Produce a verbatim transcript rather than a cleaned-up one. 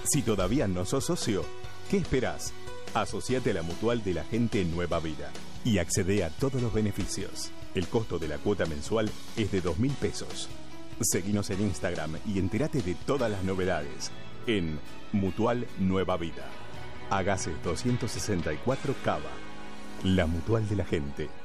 Si todavía no sos socio, ¿qué esperás? Asociate a la Mutual de la Gente Nueva Vida y accede a todos los beneficios. El costo de la cuota mensual es de dos mil pesos. Seguinos en Instagram y entérate de todas las novedades en Mutual Nueva Vida. Hágase doscientos sesenta y cuatro Cava. La Mutual de la Gente.